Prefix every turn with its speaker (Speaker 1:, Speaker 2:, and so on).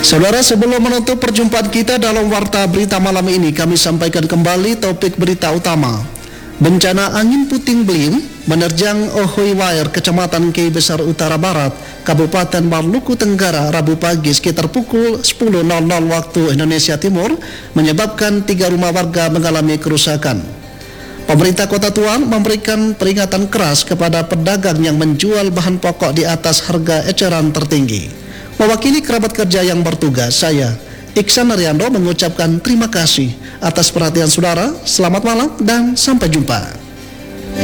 Speaker 1: Saudara, sebelum menutup perjumpaan kita dalam Warta Berita malam ini, kami sampaikan kembali topik berita utama. Bencana angin puting beliung menerjang Ohoiwair, Kecamatan Kei Besar Utara Barat, Kabupaten Maluku Tenggara, Rabu pagi sekitar pukul 10.00 waktu Indonesia Timur, menyebabkan 3 rumah warga mengalami kerusakan. Pemerintah Kota Tuan memberikan peringatan keras kepada pedagang yang menjual bahan pokok di atas harga eceran tertinggi. Mewakili kerabat kerja yang bertugas, saya, Iksan Ariando, mengucapkan terima kasih atas perhatian saudara. Selamat malam dan sampai jumpa.